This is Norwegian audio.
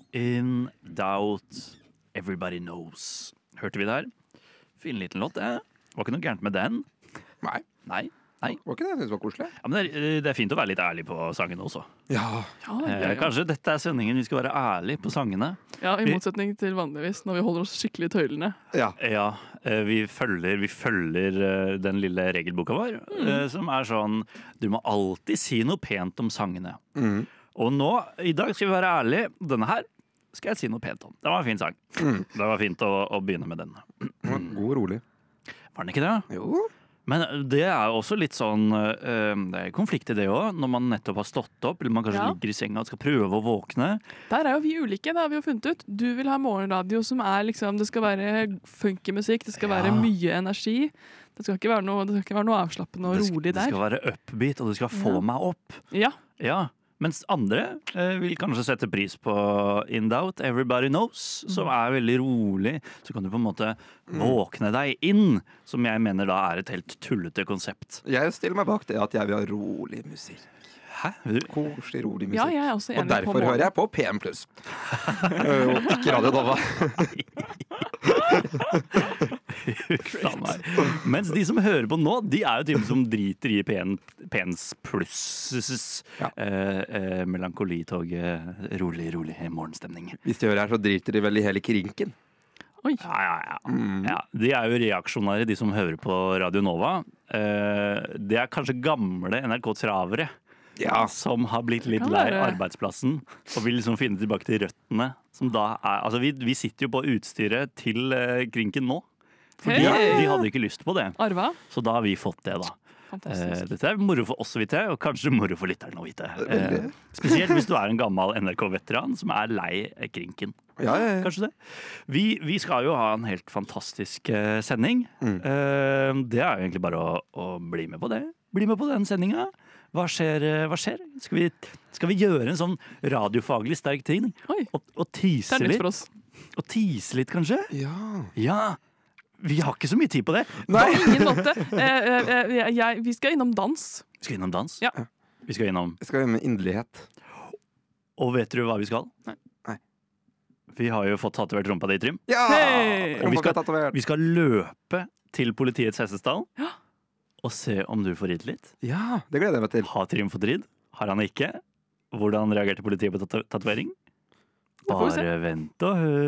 In Doubt, Everybody Knows. Hørte vi der? Fin liten låt, det. Var ikke noe gærent med den. Nei. Nei. Var ikke det? Jeg synes det var koselig. Ja, men det er fint å være litt ærlig på sangene også. Ja. Kanskje dette er sendingen vi skal være ærlig på sangene. Ja, i motsetning til vanligvis, når vi holder oss skikkelig i tøylene. Ja. Ja, vi følger den lille regelboka vår, som er sånn, du må alltid si noe pent om sangene. Og nå, i dag skal vi være ærlige, denne her skal jeg si noe pent om. Det var en fin sang. Det var fint å begynne med den. God og rolig. Var den ikke det? Jo. Men det er også litt sånn, det er konflikt i det også, når man nettopp har stått opp, eller man kanskje ligger i senga og skal prøve å våkne. Der er jo vi ulike, det har vi jo funnet ut. Du vil ha morgenradio som er liksom, det skal være funky musikk, det skal være mye energi. Det skal ikke være noe avslappende og rolig der. Det skal være upbeat, og det skal få meg opp. Ja. Ja. Mens andre vil kanskje sette pris på In Doubt, Everybody Knows, som er veldig rolig. Så kan du på en måte våkne deg inn, som jeg mener da er et helt tullete konsept. Jeg stiller meg bak det at jeg vil ha rolig musikk. Hæ? Koselig, rolig musikk. Ja, jeg er også enig. Og derfor hører jeg på PM+. Og ikke Radio Nova. Mens de som hører på nå, de er jo typen som driter i P1s plusses melankolitoget, rolig morgenstemning. Hvis de hører her, så driter de vel i hele krinken. Oi. Ja, de er jo reaksjonære, de som hører på Radio Nova. Det er kanskje gamle NRK-travere. Ja. Som har blitt litt lei arbeidsplassen og vil liksom finne tilbake til røttene. Som da er, altså vi sitter jo på utstyret til krinken nå. Fordi de hadde ikke lyst på det. Arva? Så da har vi fått det, da. Dette er moro for oss å vite, og kanskje moro for lytterne å vite. Spesielt hvis du er en gammel NRK-veteran som er lei krinken. Ja. Kanskje det. Vi skal jo ha en helt fantastisk sending. Det er jo egentlig bare å bli med på det. Bli med på den sendinga. Hva skjer? Skal vi gjøre en sånn radiofaglig sterk ting? Og tease litt? Og tease litt, kanskje? Ja. Vi har ikke så mye tid på det. Nei. På ingen måte. Vi skal innom dans. Vi skal innom dans? Ja. Vi skal innom inderlighet. Og vet du hva vi skal? Nei. Vi har jo fått tatovert rumpa di, Trym. Ja! Hey! Og vi skal løpe til politiets hestestall. Ja. Og se om du får ridd litt. Ja, det gleder jeg meg til. Har Trym fått ridd? Har han ikke? Hvordan reagerte politiet på tatovering? Bare vent og hør.